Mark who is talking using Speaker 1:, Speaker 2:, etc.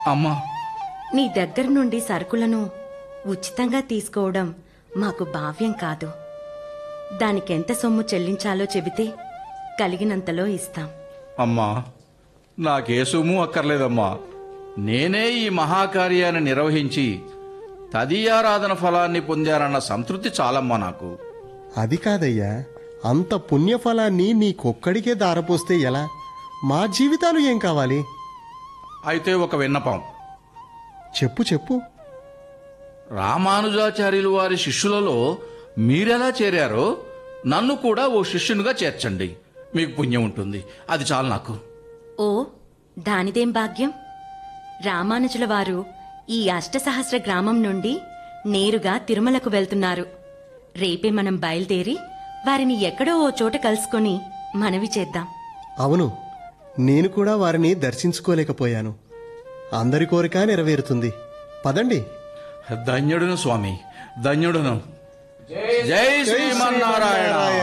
Speaker 1: అమ్మా,
Speaker 2: నీ దగ్గర నుండి సరుకులను ఉచితంగా తీసుకోవడం మాకు భావ్యం కాదు. దానికెంత సొమ్ము చెల్లించాలో చెబితే కలిగినంతలో ఇస్తాం.
Speaker 1: అమ్మా, నాకే సొమ్ము అక్కర్లేదమ్మా. నేనే ఈ మహాకార్యాన్ని నిర్వహించి తదీయారాధన ఫలాన్ని పొందానన్న సంతృప్తి చాలమ్మా నాకు.
Speaker 3: అది కాదయ్యా, అంత పుణ్యఫలాన్ని నీకొక్కడికే దారపోస్తే ఎలా? మా జీవితాలు ఏం కావాలి?
Speaker 1: అయితే ఒక విన్నపం.
Speaker 3: చెప్పు చెప్పు.
Speaker 1: రామానుజాచార్యులు వారి శిష్యులలో మీరెలా చేరారో నన్ను కూడా ఓ శిష్యునిగా చేర్చండి. మీకు పుణ్యం ఉంటుంది. అది చాలు నాకు.
Speaker 2: ఓ, దానిదేం భాగ్యం. రామానుజుల వారు ఈ అష్టసహస్ర గ్రామం నుండి నేరుగా తిరుమలకు వెళ్తున్నారు. రేపే మనం బయలుదేరి వారిని ఎక్కడో ఓ చోట కలుసుకొని మనవి చేద్దాం.
Speaker 3: అవును, నేను కూడా వారిని దర్శించుకోలేకపోయాను. అందరి కోరిక నెరవేరుతుంది. పదండి.
Speaker 1: ధన్యుడును స్వామి, ధన్యుడును. జై శ్రీమన్నారాయణ.